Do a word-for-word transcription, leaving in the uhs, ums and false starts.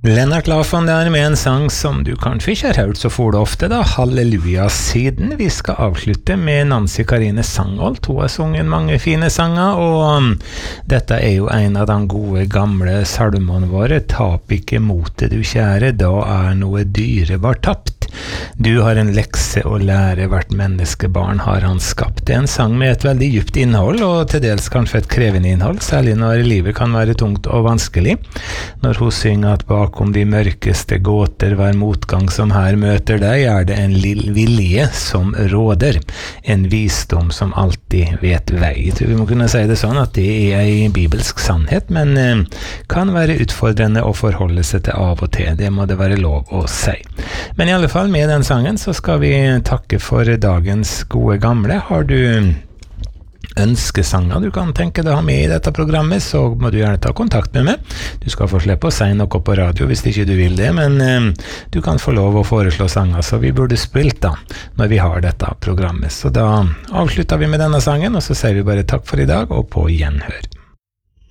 Lennart Lafon der med en sang som du kanskje ikke har hørt så for det ofte da, Halleluja, siden vi skal avslutte med Nancy Karine Sangholt. Hun har sunget mange fine sanger, og um, dette er jo en av de gode gamle salmene våre. Tap ikke motet du kjære, da er noe dyrebart tapt. Du har en lekse å lære, hvert menneskebarn har han skapt. Det er en sang med et veldig djupt innhold, og til dels kanskje et krevende innhold, særlig når livet kan være tungt og vanskelig. Når hun synger at bakom de mørkeste gåter hver motgang som her møter deg, er det en lill vilje som råder, en visdom som alltid vet vei. Jeg tror vi må kunne si det sånn at det er en bibelsk sannhet, men eh, kan være utfordrende å forholde seg til av og til. Det må det være lov å si. Men i alle fall, med den sangen så skal vi takke for dagens gode gamle. Har du ønskesanger du kan tenke deg å ha med i dette programmet, så må du gjerne ta kontakt med meg. Du skal få slippe å si noe på radio hvis ikke du vil det, men eh, du kan få lov å foreslå sanger så vi burde spilt da, når vi har dette programmet. Så da avslutter vi med denne sangen, og så sier vi bare takk for i dag, og på gjenhør.